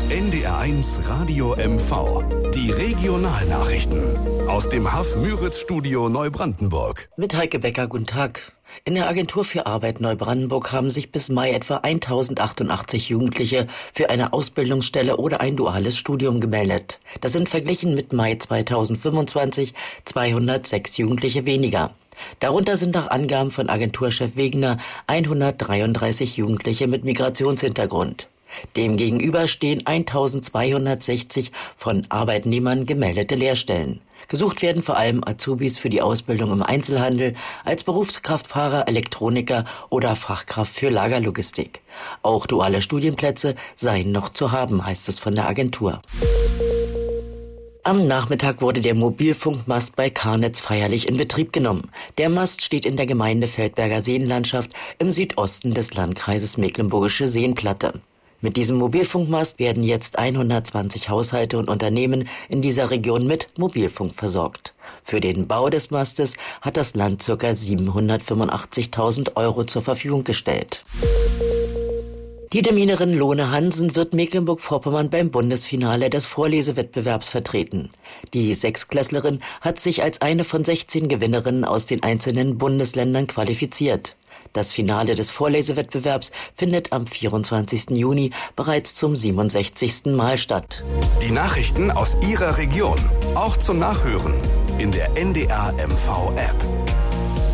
NDR1 Radio MV. Die Regionalnachrichten aus dem HAF-Müritz-Studio Neubrandenburg. Mit Heike Becker, guten Tag. In der Agentur für Arbeit Neubrandenburg haben sich bis Mai etwa 1088 Jugendliche für eine Ausbildungsstelle oder ein duales Studium gemeldet. Das sind verglichen mit Mai 2025 206 Jugendliche weniger. Darunter sind nach Angaben von Agenturchef Wegener 133 Jugendliche mit Migrationshintergrund. Demgegenüber stehen 1260 von Arbeitnehmern gemeldete Lehrstellen. Gesucht werden vor allem Azubis für die Ausbildung im Einzelhandel, als Berufskraftfahrer, Elektroniker oder Fachkraft für Lagerlogistik. Auch duale Studienplätze seien noch zu haben, heißt es von der Agentur. Am Nachmittag wurde der Mobilfunkmast bei Karnitz feierlich in Betrieb genommen. Der Mast steht in der Gemeinde Feldberger Seenlandschaft im Südosten des Landkreises Mecklenburgische Seenplatte. Mit diesem Mobilfunkmast werden jetzt 120 Haushalte und Unternehmen in dieser Region mit Mobilfunk versorgt. Für den Bau des Mastes hat das Land ca. 785.000 € zur Verfügung gestellt. Die Terminerin Lone Hansen wird Mecklenburg-Vorpommern beim Bundesfinale des Vorlesewettbewerbs vertreten. Die Sechsklässlerin hat sich als eine von 16 Gewinnerinnen aus den einzelnen Bundesländern qualifiziert. Das Finale des Vorlesewettbewerbs findet am 24. Juni bereits zum 67. Mal statt. Die Nachrichten aus Ihrer Region, auch zum Nachhören in der NDR MV App.